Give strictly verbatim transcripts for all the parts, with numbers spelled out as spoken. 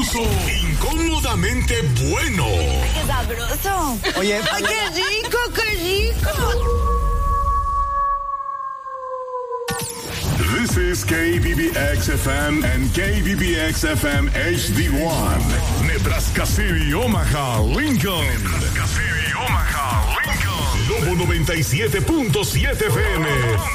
puso incómodamente bueno. ¡Qué sabroso! Oye, ¡ay, qué rico, qué rico! This is K B B X F M and K B B X F M H D one. Nebraska City, Omaha, Lincoln. Nebraska City, Omaha, Lincoln. Lobo noventa y siete punto siete F M.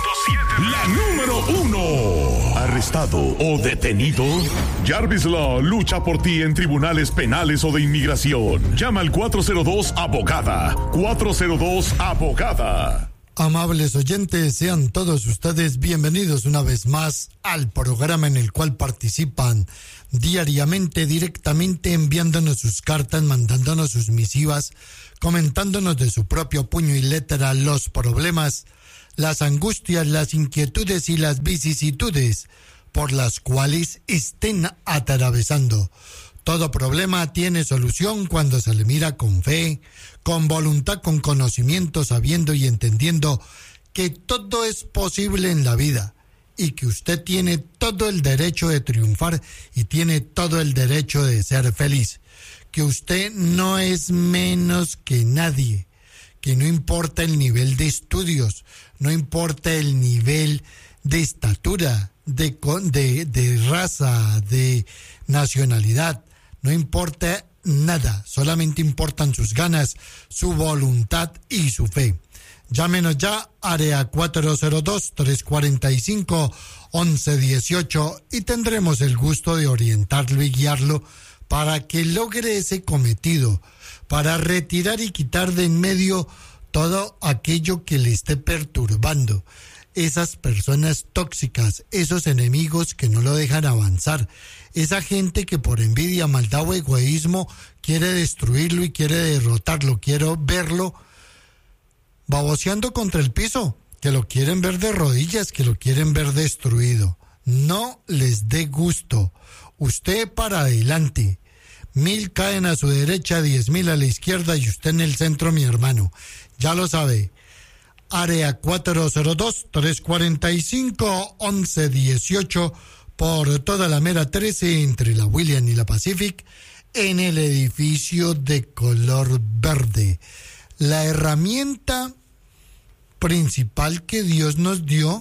La número uno. Arrestado o detenido. Jarvis Law lucha por ti en tribunales penales o de inmigración. Llama al cuatro cero dos abogada. cuatro cero dos abogada. Amables oyentes, sean todos ustedes bienvenidos una vez más al programa en el cual participan diariamente, directamente enviándonos sus cartas, mandándonos sus misivas, comentándonos de su propio puño y letra los problemas, las angustias, las inquietudes y las vicisitudes por las cuales estén atravesando. Todo problema tiene solución cuando se le mira con fe, con voluntad, con conocimiento, sabiendo y entendiendo que todo es posible en la vida y que usted tiene todo el derecho de triunfar y tiene todo el derecho de ser feliz. Que usted no es menos que nadie, que no importa el nivel de estudios, no importa el nivel de estatura, de, de, de raza, de nacionalidad. No importa nada, solamente importan sus ganas, su voluntad y su fe. Llámenos ya, área cuatro cero dos, tres cuatro cinco, once dieciocho y tendremos el gusto de orientarlo y guiarlo para que logre ese cometido, para retirar y quitar de en medio todo aquello que le esté perturbando. Esas personas tóxicas, esos enemigos que no lo dejan avanzar, esa gente que por envidia, maldad o egoísmo quiere destruirlo y quiere derrotarlo, quiere verlo baboseando contra el piso, que lo quieren ver de rodillas, que lo quieren ver destruido. No les dé gusto. Usted para adelante. Mil caen a su derecha, diez mil a la izquierda y usted en el centro, mi hermano. Ya lo sabe. Área cuatro cero dos, tres cuatro cinco, once dieciocho por toda la mera trece entre la William y la Pacific en el edificio de color verde. La herramienta principal que Dios nos dio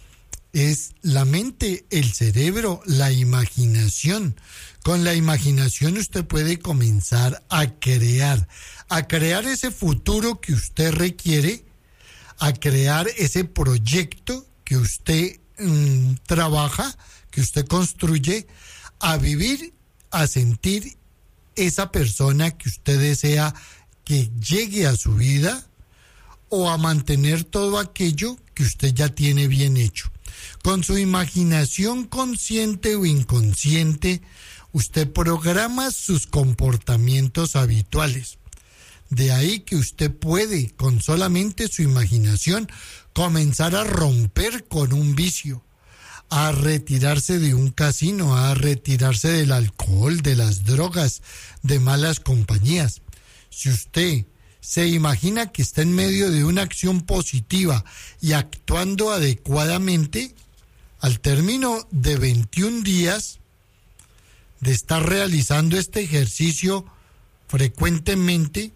es la mente, el cerebro, la imaginación. Con la imaginación usted puede comenzar a crear, a crear ese futuro que usted requiere, a crear ese proyecto que usted mmm, trabaja, que usted construye, a vivir, a sentir esa persona que usted desea que llegue a su vida o a mantener todo aquello que usted ya tiene bien hecho. Con su imaginación consciente o inconsciente, usted programa sus comportamientos habituales. De ahí que usted puede, con solamente su imaginación, comenzar a romper con un vicio, a retirarse de un casino, a retirarse del alcohol, de las drogas, de malas compañías. Si usted se imagina que está en medio de una acción positiva y actuando adecuadamente, al término de veintiún días de estar realizando este ejercicio frecuentemente,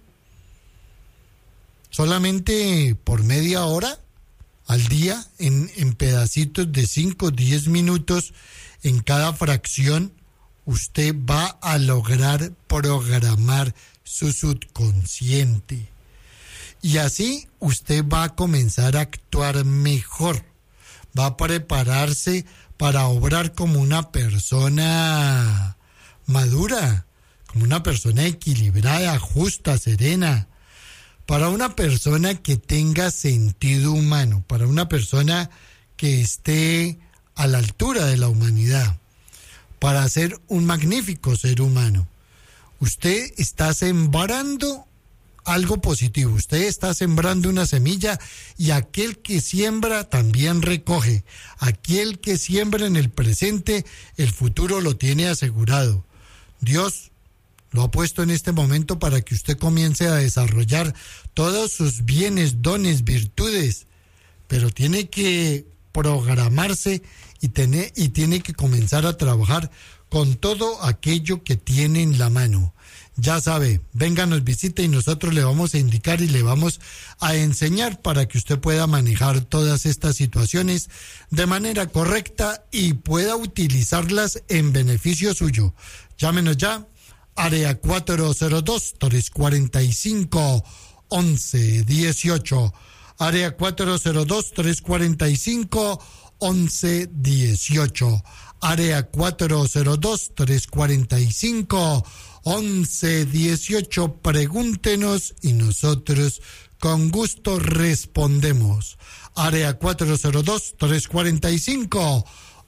solamente por media hora al día, en, en pedacitos de cinco o diez minutos en cada fracción, usted va a lograr programar su subconsciente. Y así usted va a comenzar a actuar mejor. Va a prepararse para obrar como una persona madura, como una persona equilibrada, justa, serena. Para una persona que tenga sentido humano, para una persona que esté a la altura de la humanidad, para ser un magnífico ser humano. Usted está sembrando algo positivo, usted está sembrando una semilla y aquel que siembra también recoge. Aquel que siembra en el presente, el futuro lo tiene asegurado. Dios lo ha puesto en este momento para que usted comience a desarrollar todos sus bienes, dones, virtudes, pero tiene que programarse y, tener, y tiene que comenzar a trabajar con todo aquello que tiene en la mano. Ya sabe, venga, nos visite y nosotros le vamos a indicar y le vamos a enseñar para que usted pueda manejar todas estas situaciones de manera correcta y pueda utilizarlas en beneficio suyo. Llámenos ya, área cuatro cero dos, tres cuatro cinco, once dieciocho, área cuatro cero dos, tres cuatro cinco, once dieciocho, área cuatro cero dos, tres cuatro cinco, once dieciocho. Pregúntenos y nosotros con gusto respondemos. Área cuatro cero dos, tres cuatro cinco,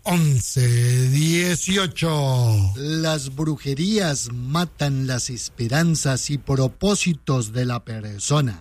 once dieciocho. Las brujerías matan las esperanzas y propósitos de la persona,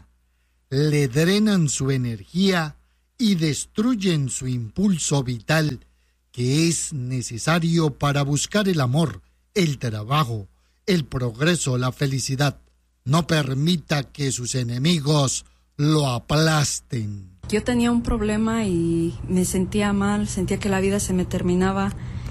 le drenan su energía y destruyen su impulso vital, que es necesario para buscar el amor, el trabajo, el progreso, la felicidad. No permita que sus enemigos lo aplasten. Yo tenía un problema y me sentía mal, sentía que la vida se me terminaba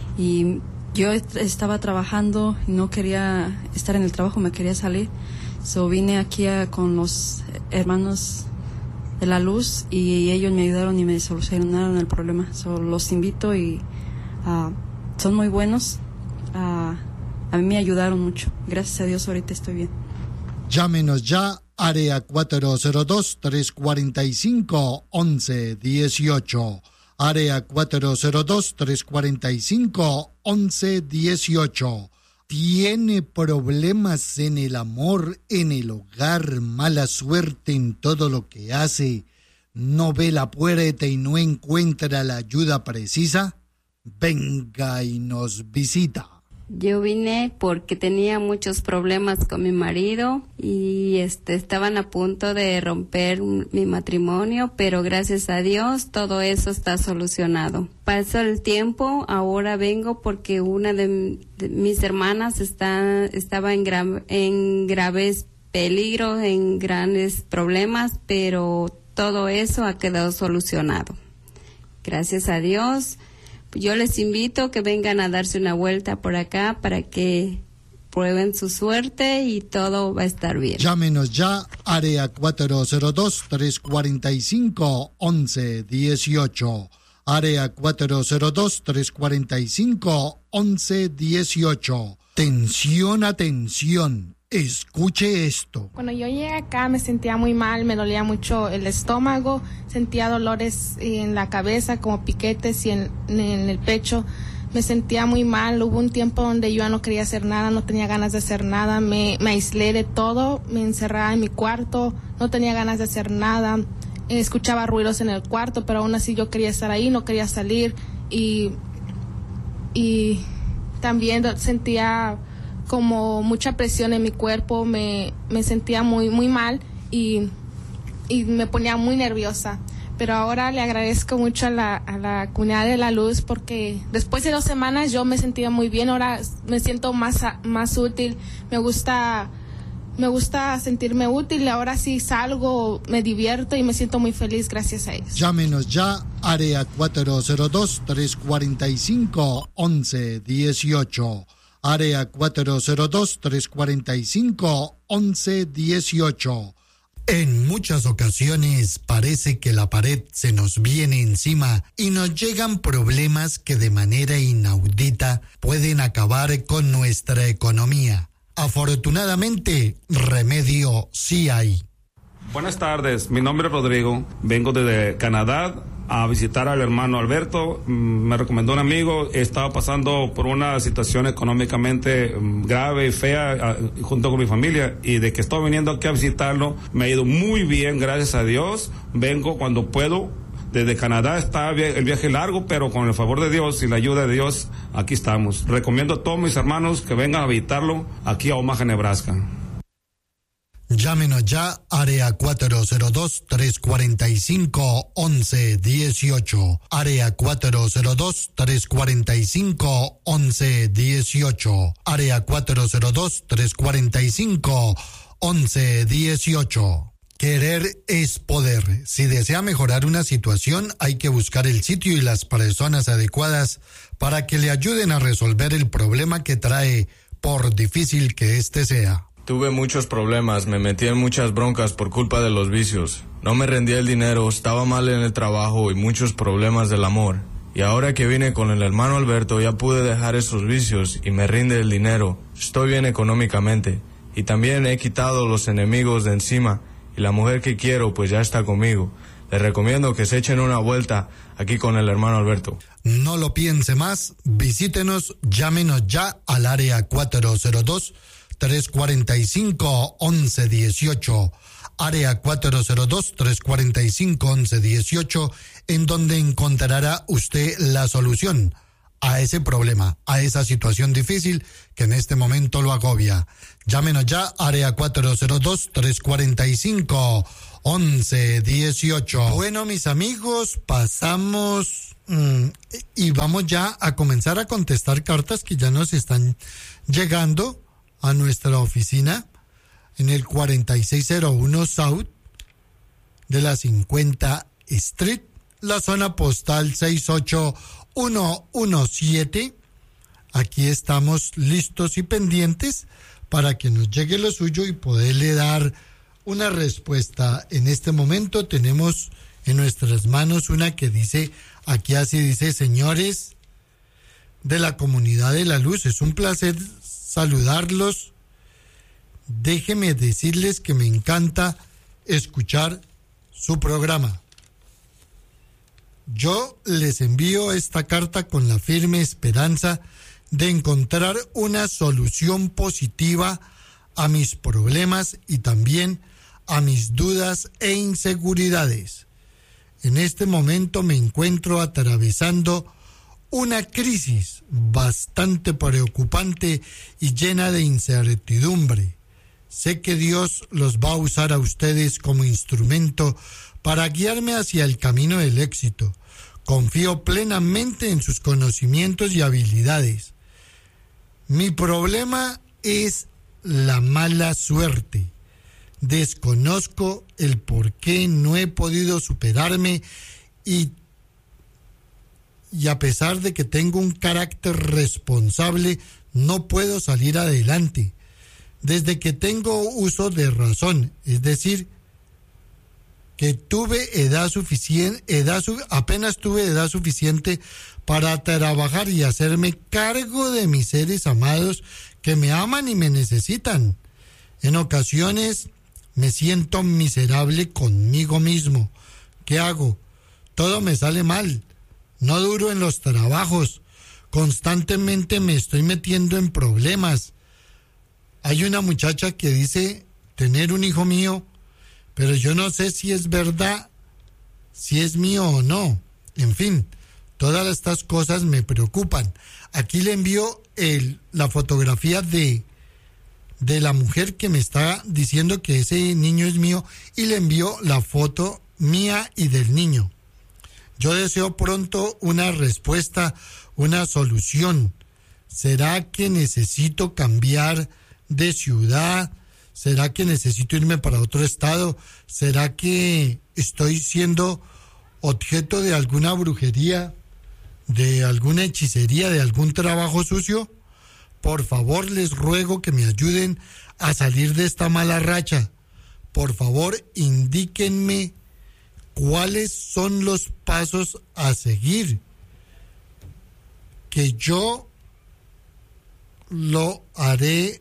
y yo estaba trabajando y no quería estar en el trabajo, me quería salir. So vine aquí a, con los hermanos de la luz y ellos me ayudaron y me solucionaron el problema. So los invito y uh, son muy buenos. Uh, a mí me ayudaron mucho. Gracias a Dios ahorita estoy bien. Llámenos ya, área cuatro cero dos, tres cuatro cinco, once dieciocho. Área cuatro cero dos, tres cuatro cinco, once dieciocho. ¿Tiene problemas en el amor, en el hogar, mala suerte en todo lo que hace? ¿No ve la puerta y no encuentra la ayuda precisa? Venga y nos visita. Yo vine porque tenía muchos problemas con mi marido y este estaban a punto de romper mi matrimonio, pero gracias a Dios todo eso está solucionado. Pasó el tiempo, ahora vengo porque una de, de mis hermanas está estaba en, gra, en graves peligros, en grandes problemas, pero todo eso ha quedado solucionado. Gracias a Dios. Yo les invito a que vengan a darse una vuelta por acá para que prueben su suerte y todo va a estar bien. Llámenos ya, área cuatro cero dos, tres cuatro cinco, once dieciocho. Área cuatro cero dos, tres cuatro cinco, once dieciocho. Tensión, atención. Escuche esto. Cuando yo llegué acá me sentía muy mal, me dolía mucho el estómago, sentía dolores en la cabeza como piquetes y en, en el pecho. Me sentía muy mal, hubo un tiempo donde yo ya no quería hacer nada, no tenía ganas de hacer nada, me, me aislé de todo, me encerraba en mi cuarto, no tenía ganas de hacer nada, escuchaba ruidos en el cuarto, pero aún así yo quería estar ahí, no quería salir y, y también sentía como mucha presión en mi cuerpo, me, me sentía muy muy mal y, y me ponía muy nerviosa. Pero ahora le agradezco mucho a la, a la comunidad de la luz porque después de dos semanas yo me sentía muy bien, ahora me siento más, más útil, me gusta, me gusta sentirme útil, ahora sí salgo, me divierto y me siento muy feliz gracias a ellos. Llámenos ya, área cuatro cero dos, tres cuatro cinco, once dieciocho. Área cuatro cero dos, tres cuatro cinco, once dieciocho. En muchas ocasiones parece que la pared se nos viene encima y nos llegan problemas que de manera inaudita pueden acabar con nuestra economía. Afortunadamente, remedio sí hay. Buenas tardes, mi nombre es Rodrigo, vengo desde Canadá a visitar al hermano Alberto. Me recomendó un amigo, estaba pasando por una situación económicamente grave y fea junto con mi familia, y de que estoy viniendo aquí a visitarlo me ha ido muy bien, gracias a Dios. Vengo cuando puedo. Desde Canadá está el viaje largo, pero con el favor de Dios y la ayuda de Dios aquí estamos. Recomiendo a todos mis hermanos que vengan a visitarlo aquí a Omaha, Nebraska. Llámenos ya, área cuatro cero dos, tres cuatro cinco, once dieciocho. Área cuatro cero dos, tres cuatro cinco, once dieciocho. Área cuatro cero dos, tres cuatro cinco, once dieciocho. Querer es poder. Si desea mejorar una situación, hay que buscar el sitio y las personas adecuadas para que le ayuden a resolver el problema que trae, por difícil que éste sea. Tuve muchos problemas, me metí en muchas broncas por culpa de los vicios. No me rendía el dinero, estaba mal en el trabajo y muchos problemas del amor. Y ahora que vine con el hermano Alberto ya pude dejar esos vicios y me rinde el dinero. Estoy bien económicamente y también he quitado los enemigos de encima. Y la mujer que quiero pues ya está conmigo. Les recomiendo que se echen una vuelta aquí con el hermano Alberto. No lo piense más, visítenos, llámenos ya al área cuatro cero dos, tres cuatro cinco, once dieciocho. Área cuatro cero dos, tres cuatro cinco, once dieciocho, en donde encontrará usted la solución a ese problema, a esa situación difícil que en este momento lo agobia. Llámenos ya, área cuatro cero dos, tres cuatro cinco, once dieciocho. Bueno, mis amigos, pasamos mmm, y vamos ya a comenzar a contestar cartas que ya nos están llegando a nuestra oficina en el cuarenta y seis cero uno South de la cincuenta Street, la zona postal seis ocho uno uno siete. Aquí estamos listos y pendientes para que nos llegue lo suyo y poderle dar una respuesta. En este momento tenemos en nuestras manos una que dice, aquí así dice: señores de la comunidad de la luz, es un placer saludarlos. Déjenme decirles que me encanta escuchar su programa. Yo les envío esta carta con la firme esperanza de encontrar una solución positiva a mis problemas y también a mis dudas e inseguridades. En este momento me encuentro atravesando una crisis bastante preocupante y llena de incertidumbre. Sé que Dios los va a usar a ustedes como instrumento para guiarme hacia el camino del éxito. Confío plenamente en sus conocimientos y habilidades. Mi problema es la mala suerte. Desconozco el por qué no he podido superarme y, y a pesar de que tengo un carácter responsable, no puedo salir adelante. Desde que tengo uso de razón, es decir, que tuve edad suficiente, edad, apenas tuve edad suficiente para trabajar y hacerme cargo de mis seres amados que me aman y me necesitan. En ocasiones me siento miserable conmigo mismo. ¿Qué hago? Todo me sale mal. No duro en los trabajos. Constantemente me estoy metiendo en problemas. Hay una muchacha que dice tener un hijo mío, pero yo no sé si es verdad, si es mío o no. En fin, todas estas cosas me preocupan. Aquí le envío el, la fotografía de, de la mujer que me está diciendo que ese niño es mío y le envío la foto mía y del niño. Yo deseo pronto una respuesta, una solución. ¿Será que necesito cambiar de ciudad? ¿Será que necesito irme para otro estado? ¿Será que estoy siendo objeto de alguna brujería, de alguna hechicería, de algún trabajo sucio? Por favor, les ruego que me ayuden a salir de esta mala racha. Por favor, indíquenme cuáles son los pasos a seguir, que yo lo haré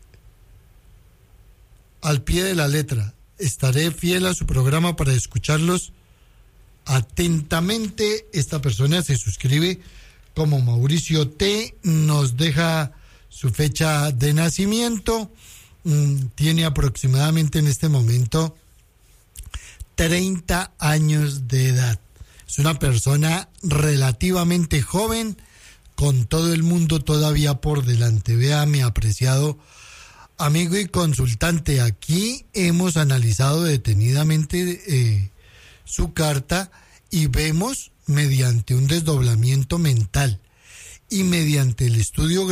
al pie de la letra. Estaré fiel a su programa para escucharlos atentamente. Esta persona se suscribe como Mauricio T. Nos deja su fecha de nacimiento. Mm, tiene aproximadamente en este momento treinta años de edad. Es una persona relativamente joven, con todo el mundo todavía por delante. Vea, mi apreciado amigo y consultante, aquí hemos analizado detenidamente eh, su carta y vemos mediante un desdoblamiento mental y mediante el estudio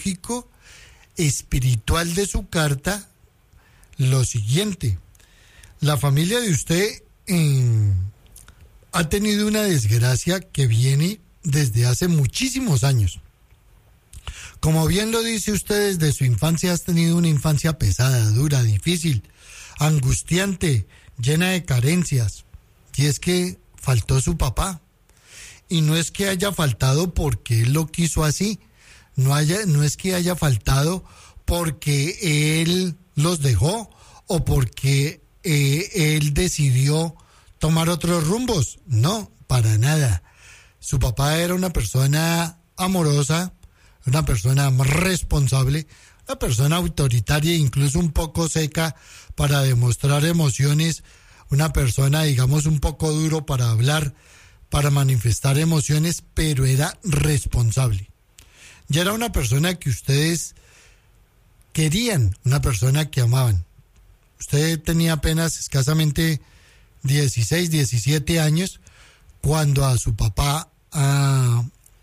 grafológico espiritual de su carta lo siguiente: la familia de usted eh, ha tenido una desgracia que viene desde hace muchísimos años. Como bien lo dice usted, desde su infancia has tenido una infancia pesada, dura, difícil, angustiante, llena de carencias. Y es que faltó su papá. Y no es que haya faltado porque él lo quiso así. No, haya, no es que haya faltado porque él los dejó o porque eh, él decidió tomar otros rumbos. No, para nada. Su papá era una persona amorosa, una persona responsable, una persona autoritaria, incluso un poco seca para demostrar emociones, una persona, digamos, un poco duro para hablar, para manifestar emociones, pero era responsable. Ya era una persona que ustedes querían, una persona que amaban. Usted tenía apenas escasamente dieciséis, diecisiete años cuando a su papá ah,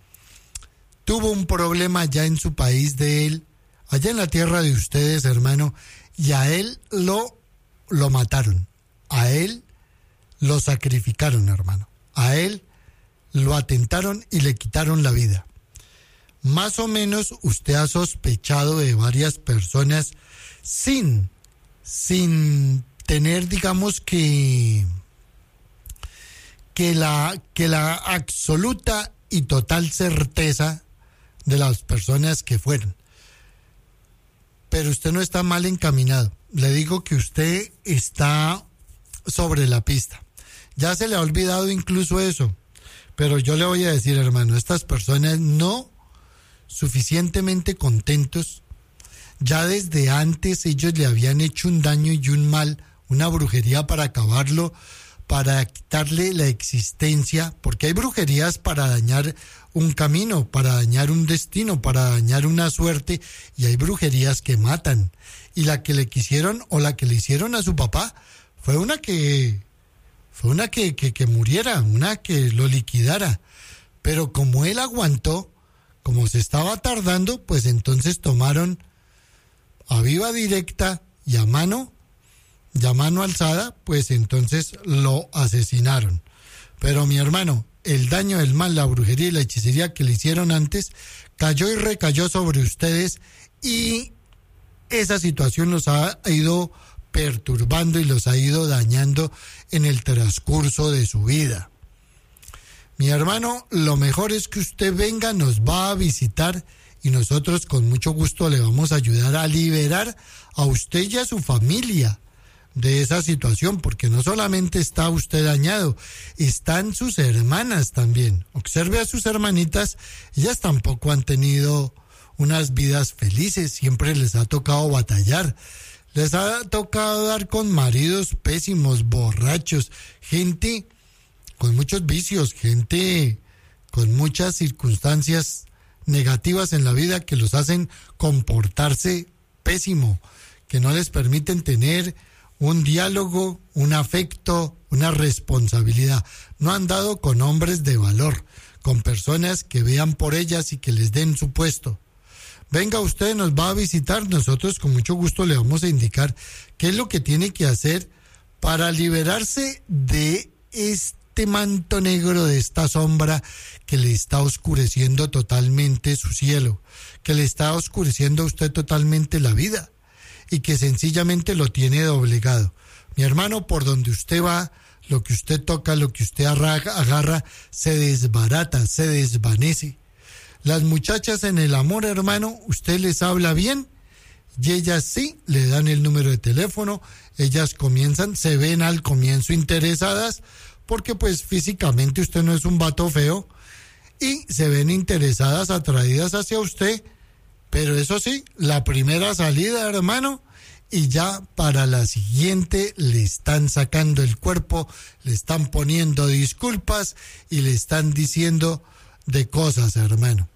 tuvo un problema allá en su país de él, allá en la tierra de ustedes, hermano, y a él lo, lo mataron, a él lo sacrificaron, hermano, a él lo atentaron y le quitaron la vida. Más o menos usted ha sospechado de varias personas sin, sin tener, digamos que, que la, que la absoluta y total certeza de las personas que fueron. Pero usted no está mal encaminado. Le digo que usted está sobre la pista. Ya se le ha olvidado incluso eso. Pero yo le voy a decir, hermano, estas personas no suficientemente contentos. Ya desde antes ellos le habían hecho un daño y un mal, una brujería para acabarlo, para quitarle la existencia, porque hay brujerías para dañar un camino, para dañar un destino, para dañar una suerte, y hay brujerías que matan. Y la que le quisieron o la que le hicieron a su papá fue una que fue una que, que, que muriera, una que lo liquidara. Pero como él aguantó, como se estaba tardando, pues entonces tomaron a viva directa y a mano, y a mano alzada, pues entonces lo asesinaron. Pero mi hermano, el daño, el mal, la brujería y la hechicería que le hicieron antes, cayó y recayó sobre ustedes, y esa situación los ha ido perturbando y los ha ido dañando en el transcurso de su vida. Mi hermano, lo mejor es que usted venga, nos va a visitar y nosotros con mucho gusto le vamos a ayudar a liberar a usted y a su familia de esa situación, porque no solamente está usted dañado, están sus hermanas también. Observe a sus hermanitas, ellas tampoco han tenido unas vidas felices, siempre les ha tocado batallar, les ha tocado dar con maridos pésimos, borrachos, gente con muchos vicios, gente con muchas circunstancias negativas en la vida que los hacen comportarse pésimo, que no les permiten tener un diálogo, un afecto, una responsabilidad. No han dado con hombres de valor, con personas que vean por ellas y que les den su puesto. Venga usted, nos va a visitar, nosotros con mucho gusto le vamos a indicar qué es lo que tiene que hacer para liberarse de este manto negro, de esta sombra que le está oscureciendo totalmente su cielo, que le está oscureciendo a usted totalmente la vida y que sencillamente lo tiene doblegado. Mi hermano, por donde usted va, lo que usted toca, lo que usted agarra, agarra se desbarata, se desvanece. Las muchachas en el amor, hermano, usted les habla bien y ellas sí le dan el número de teléfono, ellas comienzan, se ven al comienzo interesadas, porque pues físicamente usted no es un vato feo, y se ven interesadas, atraídas hacia usted, pero eso sí, la primera salida, hermano, y ya para la siguiente le están sacando el cuerpo, le están poniendo disculpas y le están diciendo de cosas, hermano.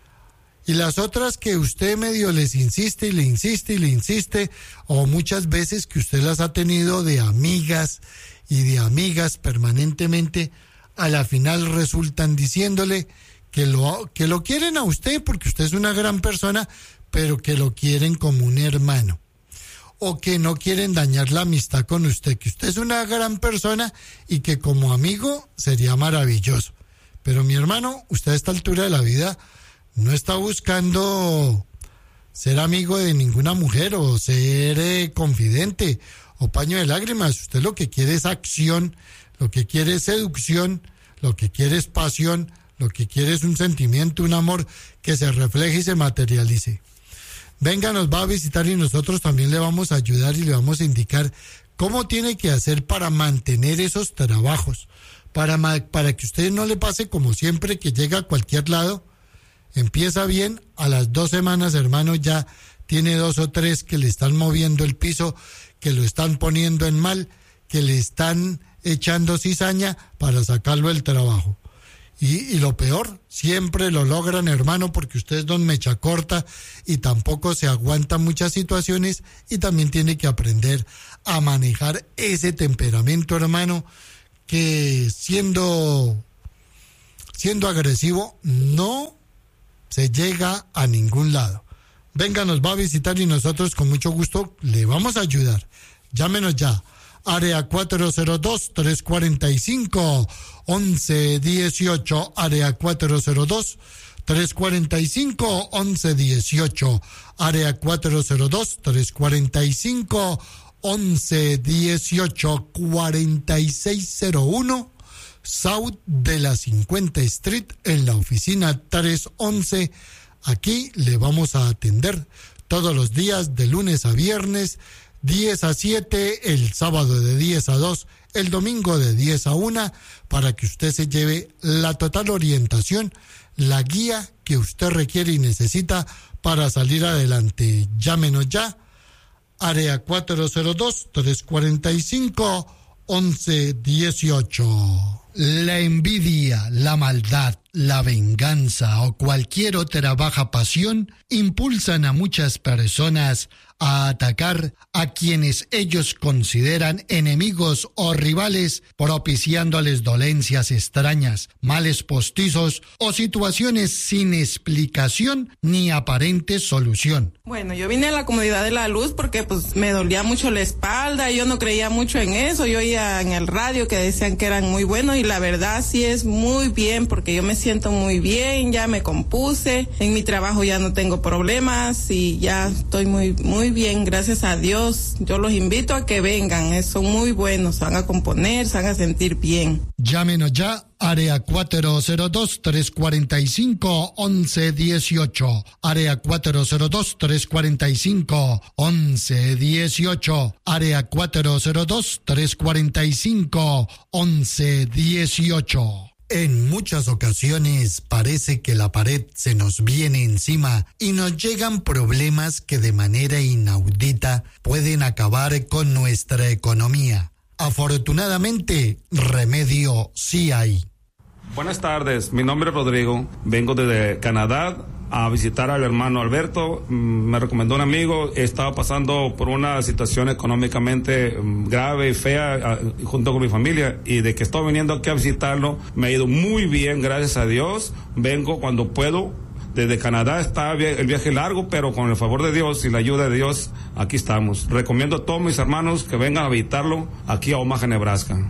Y las otras que usted medio les insiste y le insiste y le insiste, o muchas veces que usted las ha tenido de amigas y de amigas permanentemente, a la final resultan diciéndole que lo, que lo quieren a usted porque usted es una gran persona, pero que lo quieren como un hermano. o que no quieren dañar la amistad con usted, que usted es una gran persona y que como amigo sería maravilloso. Pero mi hermano, usted a esta altura de la vida no está buscando ser amigo de ninguna mujer o ser eh, confidente o paño de lágrimas. Usted lo que quiere es acción, lo que quiere es seducción, lo que quiere es pasión, lo que quiere es un sentimiento, un amor que se refleje y se materialice. Venga, nos va a visitar y nosotros también le vamos a ayudar y le vamos a indicar cómo tiene que hacer para mantener esos trabajos, para, para que usted no le pase como siempre que llega a cualquier lado, empieza bien, a las dos semanas, hermano, ya tiene dos o tres que le están moviendo el piso, que lo están poniendo en mal, que le están echando cizaña para sacarlo del trabajo. Y, y lo peor, siempre lo logran, hermano, porque usted es don mecha corta y tampoco se aguanta muchas situaciones y también tiene que aprender a manejar ese temperamento, hermano, que siendo, siendo agresivo no se llega a ningún lado. Venga, nos va a visitar y nosotros con mucho gusto le vamos a ayudar. Llámenos ya. Área cuatro cero dos, tres cuatro cinco, once dieciocho, área cuatro cero dos, tres cuatro cinco, once dieciocho, área cuatro cero dos, tres cuatro cinco, once dieciocho, cuarenta y seis cero uno, South de la cincuenta Street, en la oficina trescientos once. Aquí le vamos a atender todos los días de lunes a viernes, diez a siete, el sábado de diez a dos, el domingo de diez a una, para que usted se lleve la total orientación, la guía que usted requiere y necesita para salir adelante. Llámenos ya, área cuatro cero dos, tres cuatro cinco, once dieciocho. La envidia, la maldad, la venganza o cualquier otra baja pasión impulsan a muchas personas a atacar a quienes ellos consideran enemigos o rivales, propiciándoles dolencias extrañas, males postizos o situaciones sin explicación ni aparente solución. Bueno, yo vine a la Comunidad de la Luz porque pues me dolía mucho la espalda y yo no creía mucho en eso. Yo oía en el radio que decían que eran muy buenos y la verdad sí es muy bien porque yo me siento muy bien, ya me compuse, en mi trabajo ya no tengo problemas y ya estoy muy muy bien, gracias a Dios. Yo los invito a que vengan, son muy buenos, se van a componer, se van a sentir bien. Llámenos ya, área cuatro cero dos, tres cuatro cinco, once dieciocho, área cuatro cero dos, tres cuatro cinco, once dieciocho, área cuatro cero dos, tres cuatro cinco, once dieciocho. En muchas ocasiones parece que la pared se nos viene encima y nos llegan problemas que de manera inaudita pueden acabar con nuestra economía. Afortunadamente, remedio sí hay. Buenas tardes, mi nombre es Rodrigo, vengo desde Canadá a visitar al hermano Alberto. Me recomendó un amigo, estaba pasando por una situación económicamente grave y fea junto con mi familia, y de que estoy viniendo aquí a visitarlo me ha ido muy bien, gracias a Dios. Vengo cuando puedo. Desde Canadá está el viaje largo, pero con el favor de Dios y la ayuda de Dios, aquí estamos. Recomiendo a todos mis hermanos que vengan a visitarlo aquí a Omaha, Nebraska.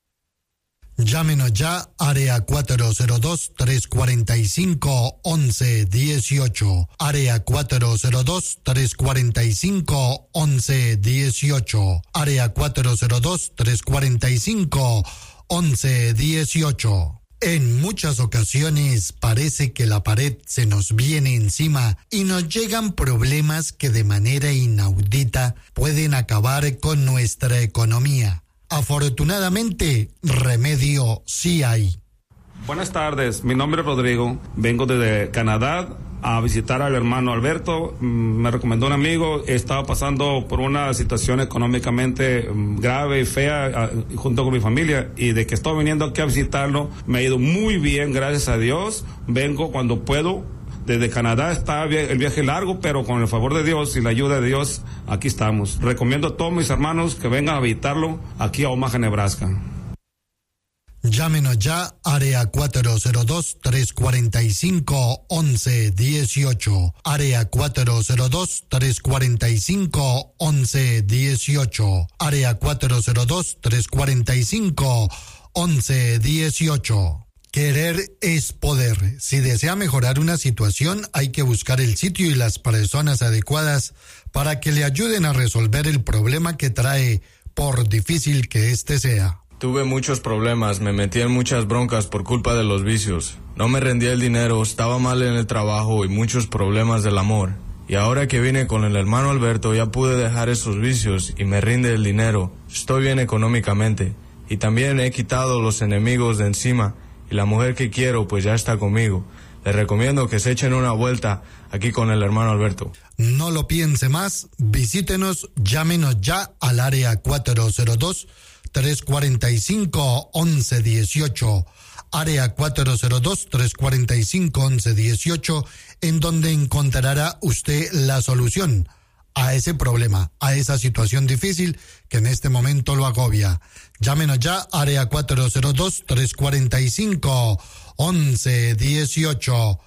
Llámenos ya, área cuatro cero dos, tres cuatro cinco, once dieciocho, área cuatro cero dos, tres cuatro cinco, once dieciocho, área cuatro cero dos, tres cuatro cinco, once dieciocho. En muchas ocasiones parece que la pared se nos viene encima y nos llegan problemas que de manera inaudita pueden acabar con nuestra economía. Afortunadamente, remedio sí hay. Buenas tardes, mi nombre es Rodrigo, vengo desde Canadá a visitar al hermano Alberto. Me recomendó un amigo, estaba pasando por una situación económicamente grave y fea junto con mi familia, y de que estoy viniendo aquí a visitarlo me ha ido muy bien, gracias a Dios. Vengo cuando puedo. Desde Canadá está el viaje largo, pero con el favor de Dios y la ayuda de Dios, aquí estamos. Recomiendo a todos mis hermanos que vengan a visitarlo aquí a Omaha, Nebraska. Llámenos ya, área cuatro cero dos, tres cuatro cinco, once dieciocho. Área cuatro cero dos, tres cuatro cinco, once dieciocho. Área cuatro cero dos, tres cuatro cinco, once dieciocho. Querer es poder. Si desea mejorar una situación, hay que buscar el sitio y las personas adecuadas para que le ayuden a resolver el problema que trae, por difícil que éste sea. Tuve muchos problemas, me metí en muchas broncas por culpa de los vicios. No me rendía el dinero, estaba mal en el trabajo y muchos problemas del amor. Y ahora que vine con el hermano Alberto ya pude dejar esos vicios y me rinde el dinero. Estoy bien económicamente. Y también he quitado los enemigos de encima. Y la mujer que quiero pues ya está conmigo. Les recomiendo que se echen una vuelta aquí con el hermano Alberto. No lo piense más, visítenos, llámenos ya al área cuatro cero dos, tres cuatro cinco, once dieciocho. Área cuatro cero dos, tres cuatro cinco, once dieciocho, en donde encontrará usted la solución a ese problema, a esa situación difícil que en este momento lo agobia. Llámenos ya, área cuatro cero dos, tres cuatro cinco, once dieciocho.